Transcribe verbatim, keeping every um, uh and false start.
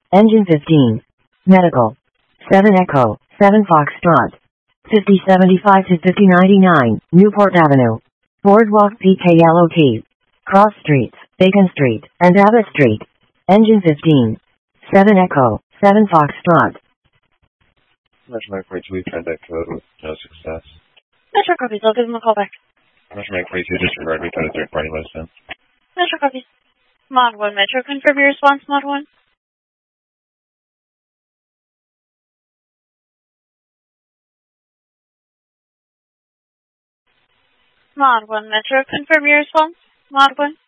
Engine fifteen. Medical. seven Echo, seven Foxtrot. fifty seventy-five to fifty ninety-nine, Newport Avenue. Boardwalk P K L O T. Cross Streets, Bacon Street, and Abbott Street. Engine fifteen. seven Echo, seven Foxtrot. Metro Mike forty-two, we tried that code with no success. Metro copies, I'll give them a call back. Metro Mike forty-two, disregard, we tried a third-party license. Metro copies. Mod one, Metro, confirm your response, Mod one. Mod one, Metro, confirm your response, Mod one.